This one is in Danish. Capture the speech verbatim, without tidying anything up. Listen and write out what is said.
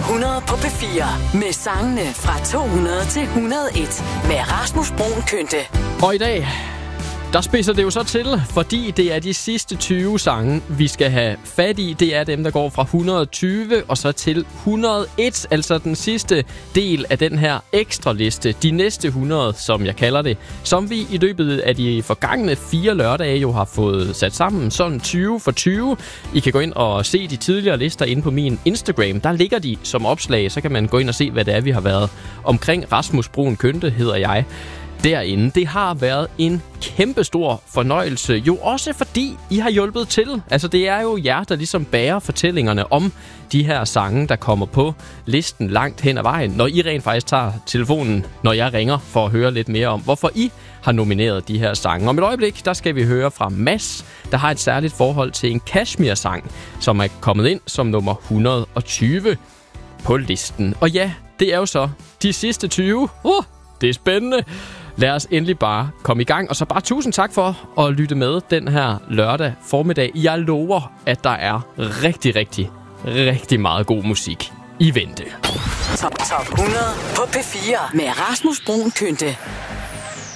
hundrede på P fire. Med sangene fra to hundrede til et hundrede og en. Med Rasmus Bruun Kynte. Og i dag, der spidser det jo så til, fordi det er de sidste tyve sange, vi skal have fat i. Det er dem, der går fra et hundrede og tyve og så til et hundrede og en, altså den sidste del af den her ekstra liste. De næste hundrede, som jeg kalder det, som vi i løbet af de forgangne fire lørdage jo har fået sat sammen. Sådan tyve for tyve. I kan gå ind og se de tidligere lister inde på min Instagram. Der ligger de som opslag, så kan man gå ind og se, hvad det er, vi har været omkring. Rasmus Bruun Kynte hedder jeg derinde. Det har været en kæmpestor fornøjelse, jo også fordi I har hjulpet til. Altså det er jo jer, der ligesom bærer fortællingerne om de her sange, der kommer på listen langt hen ad vejen, når I rent faktisk tager telefonen, når jeg ringer, for at høre lidt mere om, hvorfor I har nomineret de her sange. Om et øjeblik, der skal vi høre fra Mads, der har et særligt forhold til en Kashmir-sang, som er kommet ind som nummer et hundrede og tyve på listen. Og ja, det er jo så de sidste tyve. Uh, det er spændende. Lad os endelig bare komme i gang. Og så bare tusind tak for at lytte med den her lørdag formiddag. Jeg lover, at der er rigtig, rigtig, rigtig meget god musik i vente. Top, top hundrede på P fire med Rasmus Bruun Kynte.